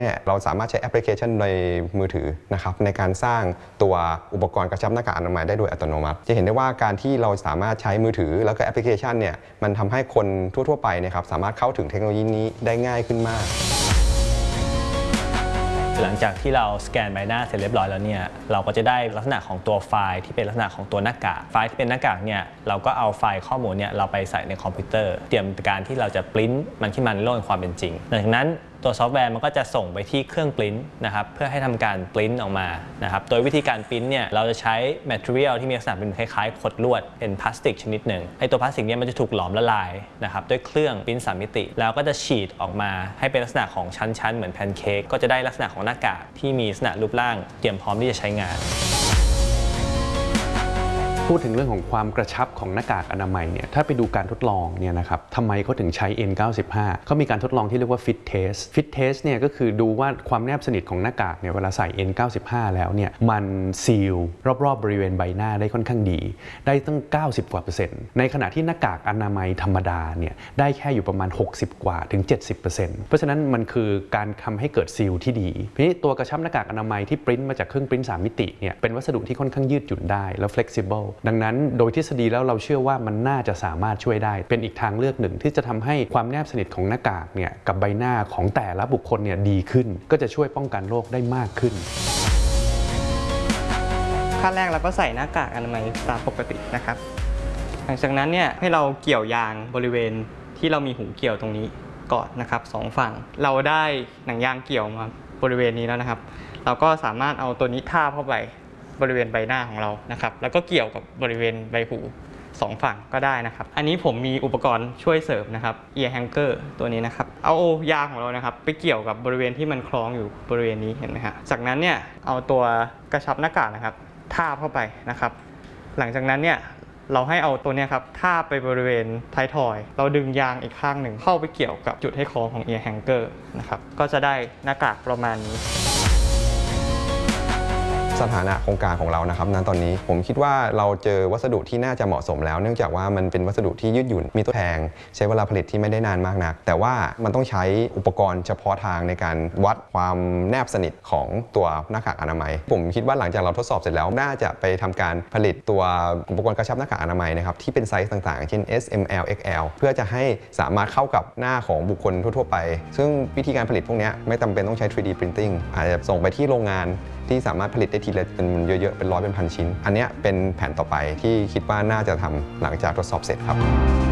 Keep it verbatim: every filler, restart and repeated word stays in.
เนี่ยเราสามารถใช้แอปพลิเคชันในมือถือนะครับในการสร้างตัวอุปกรณ์กระชับหน้ากากอนามัยได้โดยอัตโนมัติจะเห็นได้ว่าการที่เราสามารถใช้มือถือแล้วก็แอปพลิเคชันเนี่ยมันทำให้คนทั่วๆไปนะครับสามารถเข้าถึงเทคโนโลยีนี้ได้ง่ายขึ้นมากหลังจากที่เราสแกนใบหน้าเสร็จเรียบร้อยแล้วเนี่ยเราก็จะได้ลักษณะของตัวไฟล์ที่เป็นลักษณะของตัวหน้ากากไฟล์ที่เป็นหน้ากากเนี่ยเราก็เอาไฟล์ข้อมูลเนี่ยเราไปใส่ในคอมพิวเตอร์เตรียมการที่เราจะปริ้นมันขึ้นมาในโลกแห่งความเป็นจริงหลังจากนั้นตัวซอฟต์แวร์มันก็จะส่งไปที่เครื่องปริ้นนะครับเพื่อให้ทำการปริ้นออกมานะครับโดยวิธีการปริ้นเนี่ยเราจะใช้ material ที่มีลักษณะเป็นคล้ายๆขดลวดเป็นพลาสติกชนิดหนึ่งไอ้ตัวพลาสติกเนี่ยมันจะถูกหลอมละลายนะครับด้วยเครื่องปริ้นสามมิติแล้วก็จะฉีดออกมาให้เป็นลักษณะของชั้นๆเหมือนแพนเค้กก็จะได้ลักษณะของหน้ากากที่มีลักษณะรูปร่างเตรียมพร้อมที่จะใช้งานพูดถึงเรื่องของความกระชับของหน้ากากอนามัยเนี่ยถ้าไปดูการทดลองเนี่ยนะครับทำไมเขาถึงใช้ เอ็น เก้าสิบห้า เขามีการทดลองที่เรียกว่า fit test fit test เนี่ยก็คือดูว่าความแนบสนิทของหน้ากากเนี่ยเวลาใส่ เอ็น เก้าสิบห้า แล้วเนี่ยมันซีลรอบๆบริเวณใบหน้าได้ค่อนข้างดีได้ตั้งเก้าสิบกว่าเปอร์เซ็นต์ในขณะที่หน้ากากอนามัยธรรมดาเนี่ยได้แค่อยู่ประมาณหกสิบกว่าถึง เจ็ดสิบเปอร์เซ็นต์ เพราะฉะนั้นมันคือการทำให้เกิดซีลที่ดีทีนี้ตัวกระชับหน้ากากอนามัยที่ปริ้นมาจากเครื่องปริ้นสามมิติเนี่ยเป็นวัสดุที่ค่อนข้างยืดหยุ่นได้แล้ว flexible ดังนั้นโดยทฤษฎีแล้วเราเชื่อว่ามันน่าจะสามารถช่วยได้เป็นอีกทางเลือกหนึ่งที่จะทำให้ความแนบสนิทของหน้ากากเนี่ยกับใบหน้าของแต่ละบุคคลเนี่ยดีขึ้นก็จะช่วยป้องกันโรคได้มากขึ้นขั้นแรกเราก็ใส่หน้ากากอนามัยตามปกตินะครับหลังจากนั้นเนี่ยให้เราเกี่ยวยางบริเวณที่เรามีหูเกี่ยวตรงนี้ก่อนนะครับสองฝั่งเราได้หนังยางเกี่ยวมาบริเวณนี้แล้วนะครับเราก็สามารถเอาตัวนี้ทาบเข้าไปบริเวณใบหน้าของเรานะครับแล้วก็เกี่ยวกับบริเวณใบหูสองฝั่งก็ได้นะครับอันนี้ผมมีอุปกรณ์ช่วยเสริมนะครับ ear hanger ตัวนี้นะครับเอายางของเรานะครับไปเกี่ยวกับบริเวณที่มันคล้องอยู่บริเวณนี้เห็นไหมฮะจากนั้นเนี่ยเอาตัวกระชับหน้ากากนะครับทาบเข้าไปนะครับหลังจากนั้นเนี่ยเราให้เอาตัวนี้ครับทาบไปบริเวณท้ายทอยเราดึงยางอีกข้างหนึ่งเข้าไปเกี่ยวกับจุดให้คล้องของ ear hanger นะครับก็จะได้หน้ากากประมาณนี้สถานะโครงการของเรานะครับณตอนนี้ผมคิดว่าเราเจอวัสดุที่น่าจะเหมาะสมแล้วเนื่องจากว่ามันเป็นวัสดุที่ยืดหยุ่นมีต้นแพงใช้เวลาผลิตที่ไม่ได้นานมากนักแต่ว่ามันต้องใช้อุปกรณ์เฉพาะทางในการวัดความแนบสนิทของตัวหน้ากากอนามัยผมคิดว่าหลังจากเราทดสอบเสร็จแล้วน่าจะไปทำการผลิตตัวอุปกรณ์กระชับหน้ากากอนามัยนะครับที่เป็นไซส์ต่างๆเช่น เอส เอ็ม แอล เอ็กซ์ แอล เพื่อจะให้สามารถเข้ากับหน้าของบุคคลทั่วๆไปซึ่งวิธีการผลิตพวกนี้ไม่จำเป็นต้องใช้ ทรี ดี printing อาจจะส่งไปที่โรงงานที่สามารถผลิตได้ทีละเป็นเยอะๆเป็นร้อยเป็นพันชิ้นอันนี้เป็นแผนต่อไปที่คิดว่าน่าจะทำหลังจากทดสอบเสร็จครับ